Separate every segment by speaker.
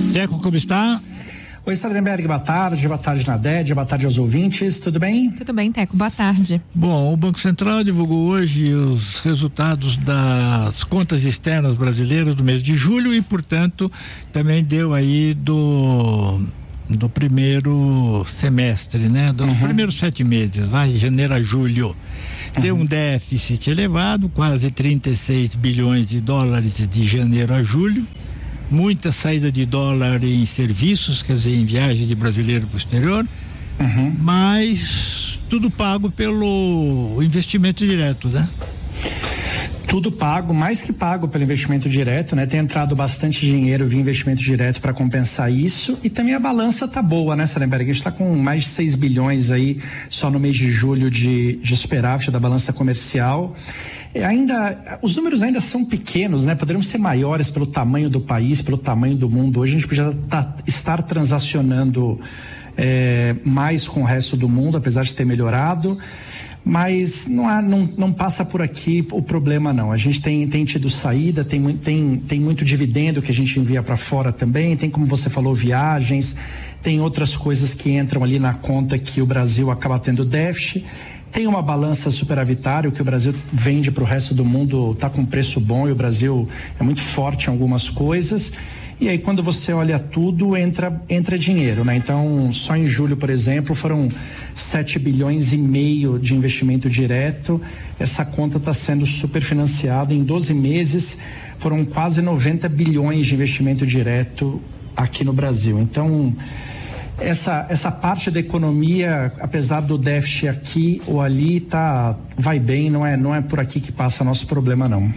Speaker 1: Teco, como está?
Speaker 2: Oi, Stradenberg, boa tarde Nadédia, boa tarde aos ouvintes, tudo bem?
Speaker 3: Tudo bem, Teco, boa tarde.
Speaker 1: Bom, o Banco Central divulgou hoje os resultados das contas externas brasileiras do mês de julho e, portanto, também deu aí do primeiro semestre, né? Dos primeiros 7 meses, vai, janeiro a julho. Tem um déficit elevado, quase 36 bilhões de dólares de janeiro a julho. Muita saída de dólar em serviços, quer dizer, em viagem de brasileiro para o exterior, mas tudo pago pelo investimento direto, né?
Speaker 2: Tudo pago, mais que pago pelo investimento direto, né? Tem entrado bastante dinheiro via investimento direto para compensar isso, e também a balança tá boa, né, Stradenberg? A gente está com mais de 6 bilhões aí só no mês de julho de superávit da balança comercial. Os números ainda são pequenos, né? Poderiam ser maiores pelo tamanho do país, pelo tamanho do mundo. Hoje a gente podia estar transacionando mais com o resto do mundo, apesar de ter melhorado. Mas não passa por aqui o problema, não. A gente tem tido saída, tem muito dividendo que a gente envia para fora também, tem, como você falou, viagens, tem outras coisas que entram ali na conta que o Brasil acaba tendo déficit. Tem uma balança superavitária, que o Brasil vende para o resto do mundo, está com preço bom, e o Brasil é muito forte em algumas coisas. E aí, quando você olha tudo, entra dinheiro, né? Então, só em julho, por exemplo, foram 7 bilhões e meio de investimento direto. Essa conta está sendo superfinanciada. Em 12 meses, foram quase 90 bilhões de investimento direto aqui no Brasil. Então, essa parte da economia, apesar do déficit aqui ou ali, vai bem, não é por aqui que passa nosso problema, não.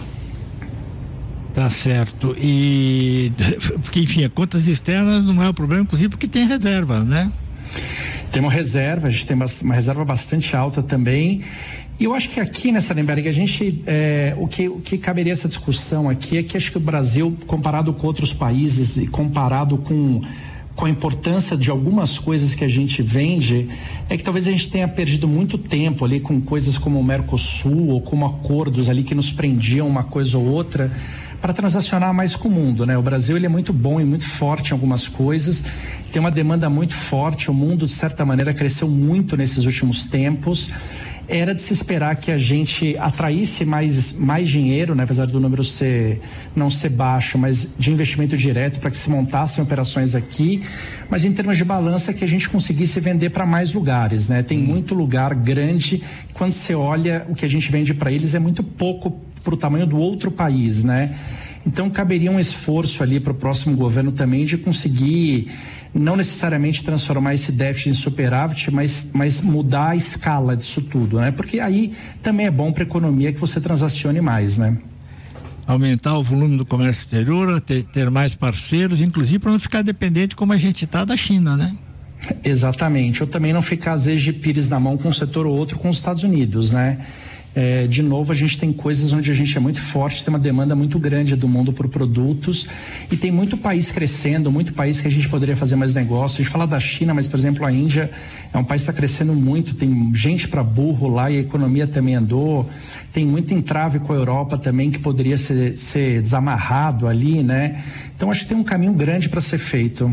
Speaker 1: Tá certo. E porque, enfim, contas externas não é o problema, inclusive porque tem reserva, né?
Speaker 2: Temos reserva, a gente tem uma reserva bastante alta também. E eu acho que aqui, né, Stradenberg, a gente, o que caberia essa discussão aqui é que acho que o Brasil, comparado com outros países e comparado com a importância de algumas coisas que a gente vende, é que talvez a gente tenha perdido muito tempo ali com coisas como o Mercosul ou como acordos ali que nos prendiam uma coisa ou outra para transacionar mais com o mundo, né? O Brasil, ele é muito bom e muito forte em algumas coisas, tem uma demanda muito forte, o mundo de certa maneira cresceu muito nesses últimos tempos. Era de se esperar que a gente atraísse mais dinheiro, né? Apesar do número não ser baixo, mas de investimento direto para que se montassem operações aqui, mas em termos de balança que a gente conseguisse vender para mais lugares, né? Tem muito lugar grande, quando você olha o que a gente vende para eles é muito pouco para o tamanho do outro país, né? Então caberia um esforço ali para o próximo governo também de conseguir não necessariamente transformar esse déficit em superávit, mas mudar a escala disso tudo, né? Porque aí também é bom para a economia que você transacione mais, né?
Speaker 1: Aumentar o volume do comércio exterior, ter mais parceiros, inclusive para não ficar dependente como a gente está da China, né?
Speaker 2: Exatamente. Ou também não ficar às vezes de pires na mão com um setor ou outro com os Estados Unidos, né? De novo, a gente tem coisas onde a gente é muito forte, tem uma demanda muito grande do mundo por produtos e tem muito país crescendo, muito país que a gente poderia fazer mais negócio. A gente fala da China, mas, por exemplo, a Índia é um país que está crescendo muito, tem gente para burro lá e a economia também andou. Tem muito entrave com a Europa também que poderia ser desamarrado ali, né? Então, acho que tem um caminho grande para ser feito.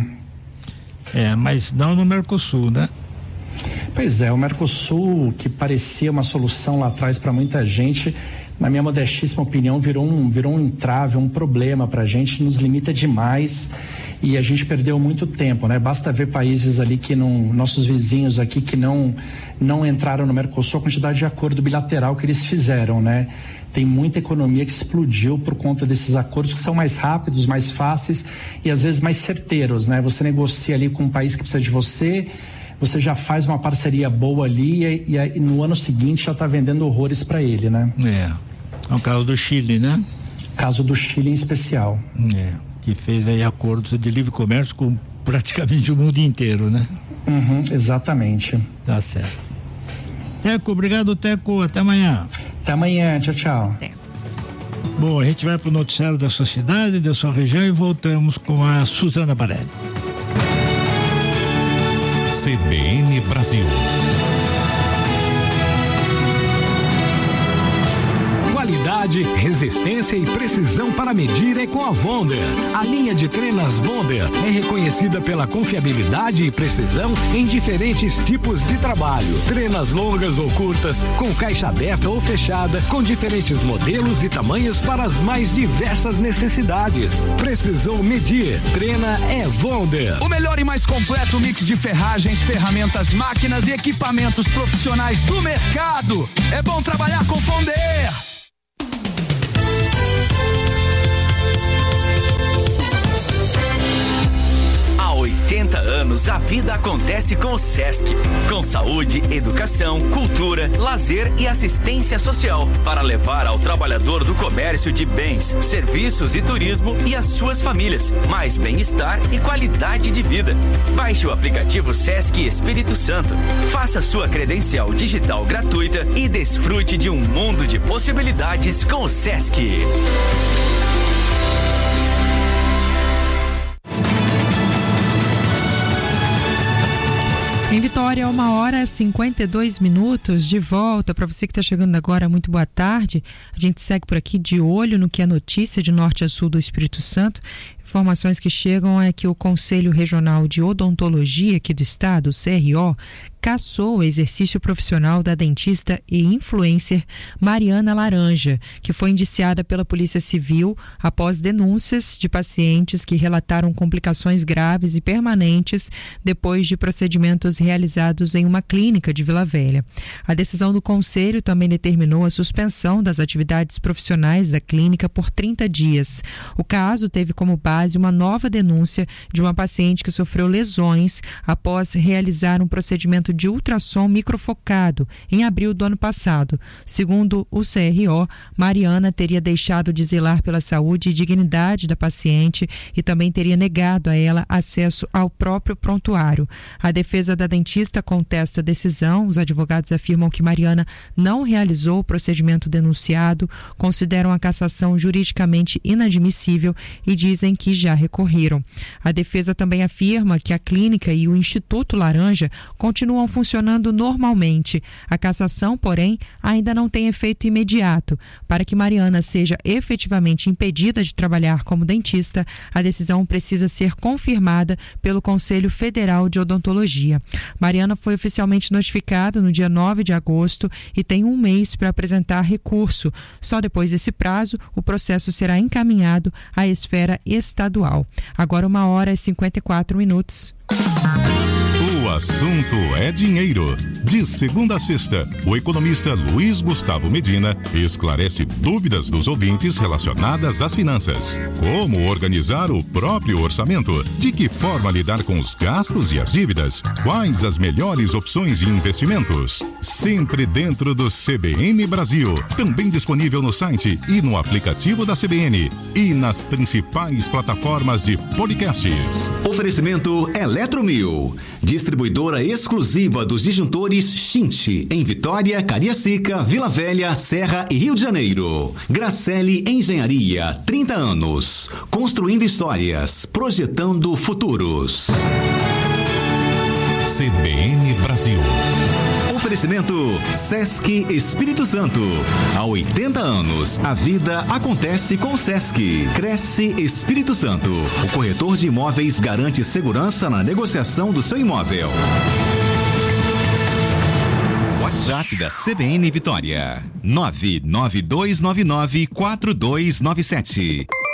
Speaker 1: Mas não no Mercosul, né?
Speaker 2: Pois é, o Mercosul, que parecia uma solução lá atrás para muita gente, na minha modestíssima opinião, virou um entrave, um problema para a gente, nos limita demais e a gente perdeu muito tempo, né? Basta ver países ali nossos vizinhos aqui que não entraram no Mercosul, a quantidade de acordo bilateral que eles fizeram, né? Tem muita economia que explodiu por conta desses acordos que são mais rápidos, mais fáceis e às vezes mais certeiros, né? Você negocia ali com um país que precisa de você já faz uma parceria boa ali e no ano seguinte já está vendendo horrores para ele, né?
Speaker 1: É o caso do Chile, né?
Speaker 2: Caso do Chile em especial.
Speaker 1: Que fez aí acordos de livre comércio com praticamente o mundo inteiro, né?
Speaker 2: Exatamente.
Speaker 1: Tá certo. Teco, obrigado, Teco, até amanhã.
Speaker 2: Até amanhã, tchau.
Speaker 1: Bom, a gente vai pro noticiário da sua cidade, da sua região e voltamos com a Suzana Barelli.
Speaker 4: CBN Brasil.
Speaker 5: Qualidade
Speaker 3: qualidade, resistência e precisão para medir é com a Wonder. A linha de trenas Wonder é reconhecida pela confiabilidade e precisão em diferentes tipos de trabalho. Trenas longas ou curtas, com caixa aberta ou fechada, com diferentes modelos e tamanhos para as mais diversas necessidades. Precisou medir, treina é Wonder.
Speaker 5: O melhor e mais completo mix de ferragens, ferramentas, máquinas e equipamentos profissionais do mercado. É bom trabalhar com Wonder.
Speaker 6: Há 80 anos a vida acontece com o Sesc, com saúde, educação, cultura, lazer e assistência social, para levar ao trabalhador do comércio de bens, serviços e turismo e às suas famílias mais bem-estar e qualidade de vida. Baixe o aplicativo Sesc Espírito Santo, faça sua credencial digital gratuita e desfrute de um mundo de possibilidades com o Sesc.
Speaker 7: Em Vitória, 1h52, de volta. Para você que está chegando agora, muito boa tarde. A gente segue por aqui de olho no que é notícia de norte a sul do Espírito Santo. Informações que chegam é que o Conselho Regional de Odontologia aqui do estado, o CRO, cassou o exercício profissional da dentista e influencer Mariana Laranja, que foi indiciada pela Polícia Civil após denúncias de pacientes que relataram complicações graves e permanentes depois de procedimentos realizados em uma clínica de Vila Velha. A decisão do Conselho também determinou a suspensão das atividades profissionais da clínica por 30 dias. O caso teve como base uma nova denúncia de uma paciente que sofreu lesões após realizar um procedimento de ultrassom microfocado em abril do ano passado. Segundo o CRO, Mariana teria deixado de zelar pela saúde e dignidade da paciente e também teria negado a ela acesso ao próprio prontuário. A defesa da dentista contesta a decisão. Os advogados afirmam que Mariana não realizou o procedimento denunciado, consideram a cassação juridicamente inadmissível e dizem que já recorreram. A defesa também afirma que a clínica e o Instituto Laranja continuam funcionando normalmente. A cassação, porém, ainda não tem efeito imediato. Para que Mariana seja efetivamente impedida de trabalhar como dentista, a decisão precisa ser confirmada pelo Conselho Federal de Odontologia. Mariana foi oficialmente notificada no dia 9 de agosto e tem um mês para apresentar recurso. Só depois desse prazo, o processo será encaminhado à esfera estadual. Agora 1h54.
Speaker 4: O assunto é dinheiro. De segunda a sexta, o economista Luiz Gustavo Medina esclarece dúvidas dos ouvintes relacionadas às finanças. Como organizar o próprio orçamento? De que forma lidar com os gastos e as dívidas? Quais as melhores opções de investimentos? Sempre dentro do CBN Brasil. Também disponível no site e no aplicativo da CBN e nas principais plataformas de podcasts.
Speaker 8: Oferecimento Eletromil, distribuidora exclusiva dos disjuntores Xinte, em Vitória, Cariacica, Vila Velha, Serra e Rio de Janeiro. Gracelli Engenharia, 30 anos. Construindo histórias, projetando futuros.
Speaker 4: CBN Brasil.
Speaker 8: Oferecimento Sesc Espírito Santo. Há 80 anos, a vida acontece com o Sesc. Cresce Espírito Santo. O corretor de imóveis garante segurança na negociação do seu imóvel. WhatsApp da CBN Vitória: 992994297.